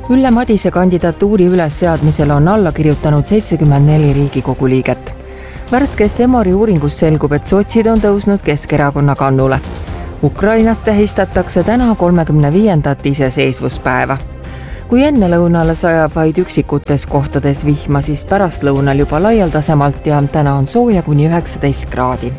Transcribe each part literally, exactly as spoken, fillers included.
Ülle Madise kandidatuuri ülesseadmisele on alla kirjutanud seitsekümmend neli Riigikogu liiget. Värskest Emori uuringus selgub, et sotsid on tõusnud Keskerakonna kannule. Ukrainas tähistatakse täna kolmekümne viiendat iseseisvuspäeva. Kui enne lõunale sajab vaid üksikutes kohtades vihma, siis pärast lõunal juba laialdasemalt ja täna on sooja kuni üheksateist kraadi.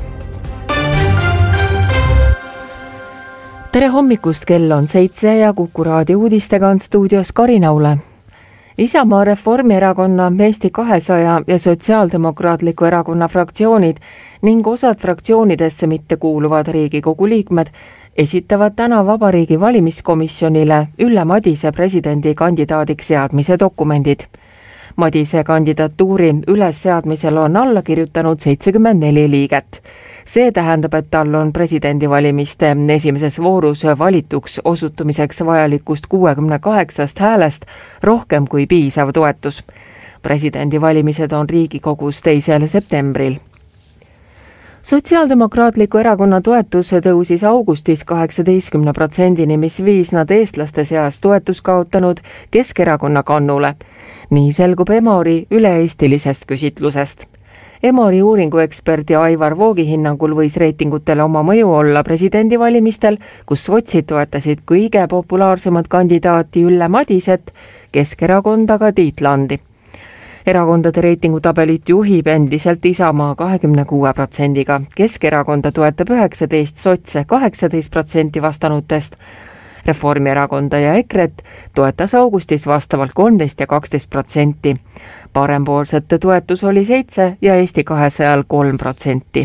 Tere hommikust, kell on seitse ja Kuku raadio uudistega on stuudios Karina Ule. Isamaa, Reformierakonna, Eesti kahesaja ja Sotsiaaldemokraatliku erakonna fraktsioonid ning osad fraktsioonidesse mitte kuuluvad Riigikogu liikmed esitavad täna Vabariigi valimiskomisjonile Ülle Madise presidendi kandidaadiks seadmise dokumendid. Madise kandidatuuri ülesseadmisel on alla kirjutanud seitsekümmend neli liiget. See tähendab, et tal on presidendivalimiste esimeses voorus valituks osutumiseks vajalikust kuuekümne kaheksast häälest rohkem kui piisav toetus. Presidendivalimised on Riigikogus teisel septembril. Sotsiaaldemokraatliku erakonna toetus tõusis augustis kaheksateistkümne protsendini, mis viis nad eestlaste seas toetus kaotanud Keskerakonna kannule. Nii selgub Emori üle-eestilisest küsitlusest. Emori uuringu eksperdi Aivar Voogi hinnangul võis reitingutele oma mõju olla presidendivalimistel, kus sotsid toetasid kõige populaarsemat kandidaati Ülle Madiset, Keskerakond aga Tiit Landi. Erakondade reitingutabelit juhib endiselt Isamaa kahekümne kuue protsendiga. Keskerakonda toetab üheksateist, sotse kaheksateist protsenti vastanutest. Reformierakonda ja EKRE-t toetas augustis vastavalt kolmteist ja kaksteist protsenti. Parempoolsete toetus oli seitse ja Eesti kahesajal kolm protsenti.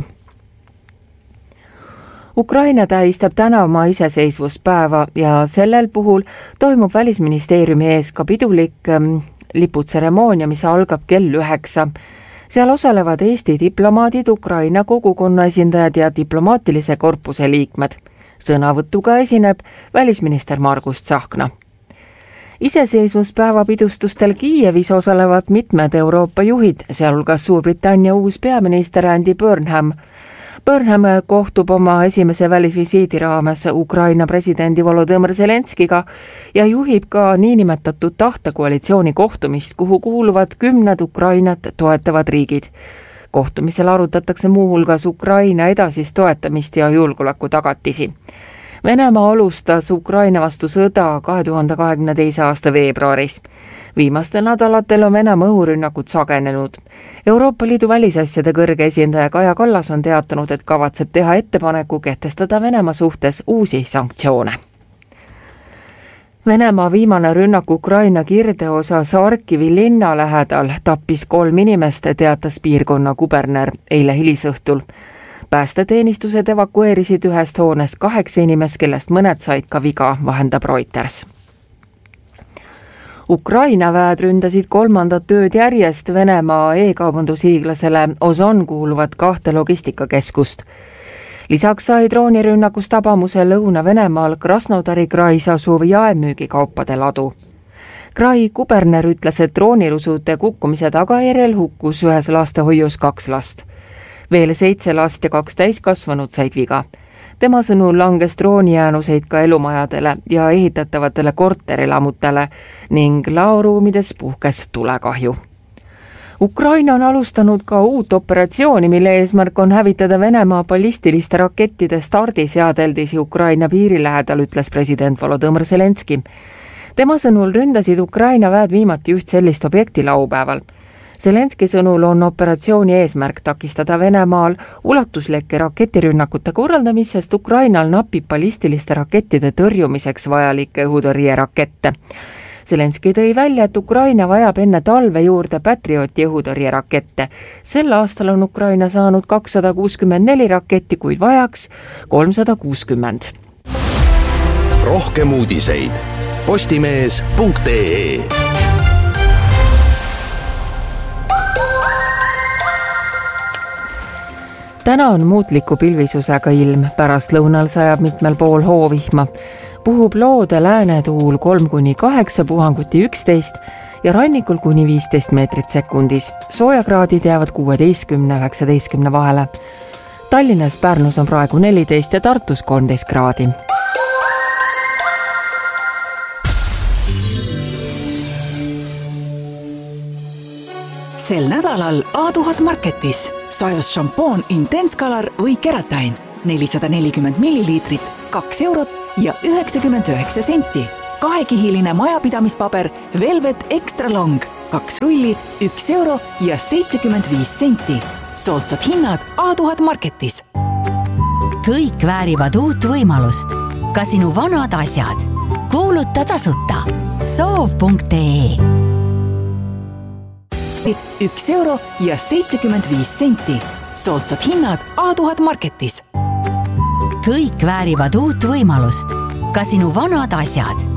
Ukraina tähistab täna oma iseseisvuspäeva ja sellel puhul toimub Välisministeeriumi ees ka pidulik liputseremoonia, mis algab kell üheksa. Seal osalevad Eesti diplomaadid, Ukraina kogukonna esindajad ja diplomaatilise korpuse liikmed. Sõnavõtuga esineb välisminister Margus Tsahkna. Iseseisvuspäeva pidustustel Kiievis osalevad mitmed Euroopa juhid, sealhulgas Suurbritannia uus peaminister Andy Burnham. Burnham kohtub oma esimese välisvisiidi raames Ukraina presidendi Volodõmõr Zelenskiga ja juhib ka niinimetatud tahtekoalitsiooni kohtumist, kuhu kuuluvad kümned Ukrainat toetavad riigid. Kohtumisel arutatakse muuhulgas Ukraina edasist toetamist ja julgeoleku tagatisi. Venemaa alustas Ukraina vastu sõda kahe tuhande kahekümne teise aasta veebruaris. Viimastel nädalatel on Venemaa õhurünnakud sagenenud. Euroopa Liidu välisasjade kõrge esindaja Kaja Kallas on teatanud, et kavatseb teha ettepaneku kehtestada Venemaa suhtes uusi sanktsioone. Venemaa viimane rünnak Ukraina kirdeosas Harkivi linna lähedal tappis kolm inimest, teatas piirkonna kuberner eile hilisõhtul. Päästeteenistused evakueerisid ühest hoonest kaheksa inimest, kellest mõned said ka viga, vahendab Reuters. Ukraina väed ründasid kolmandat tööd järjest Venemaa e-kaubandushiiglasele Ozon kuuluvat kahte logistikakeskust. Lisaks sai droonirünnakust tabamuse Lõuna-Venemaal Krasnodari Krais asuv jaemüügikaupade ladu. Krai kuberner ütles, et droonirusute kukkumise tagajärjel hukkus ühes lastehoius kaks last. Veel seitse last ja kaks täiskasvanud said viga. Tema sõnul langes droonijäänuseid ka elumajadele ja ehitatavatele korterelamutele ning laoruumides puhkes tulekahju. Ukraina on alustanud ka uut operatsiooni, mille eesmärk on hävitada Venemaa ballistiliste rakettide stardiseadeldisi Ukraina piiri lähedal, ütles president Volodõmõr Zelenski. Tema sõnul ründasid Ukraina väed viimati üht sellist objekti laupäeval. Zelenski sõnul on operatsiooni eesmärk takistada Venemaal ulatuslike raketirünnakute korraldamist, sest Ukrainal napib ballistiliste rakettide tõrjumiseks vajalikke õhutõrjerakette. Zelenski tõi välja, et Ukraina vajab enne talve juurde Patrioti õhutõrjerakette. Sel aastal on Ukraina saanud kakssada kuuskümmend neli raketti, kuid vajaks kolmsada kuuskümmend. Rohkem uudiseid postimees punkt ee. Täna on muutliku pilvisusega ilm, pärast lõunal sajab mitmel pool hoovihma. Puhub loode läänetuul kolm kuni kaheksa, puhanguti üksteist ja rannikul kuni viisteist meetrit sekundis. Soojakraadid jäävad kuueteistkümne üheksateistkümne vahele. Tallinnas, Pärnus on praegu neliteist ja Tartus kolmteist kraadi. sel nädalal A tuhat Marketis. Sajos šampoon Intense Color või Keratin. nelisada nelikümmend milliliitrit, kaks eurot ja üheksakümmend üheksa senti. Kahekihiline majapidamispaber Velvet Extra Long. Kaks rulli, üks euro ja seitsekümmend viis senti. Soodsad hinnad A tuhat Marketis. Kõik väärivad uut võimalust. Ka sinu vanad asjad. Kuuluta tasuta. soov punkt ee. Üks euro ja seitsekümmend viis senti. Soodsad hinnad A tuhat Marketis. Kõik väärivad uut võimalust. Ka sinu vanad asjad.